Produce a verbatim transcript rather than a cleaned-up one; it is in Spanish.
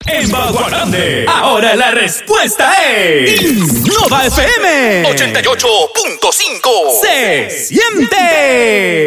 En Baguarande, ahora la respuesta es Innova F M ochenta y ocho punto cinco. Se siente.